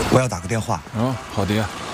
我要打个电话。 好的呀。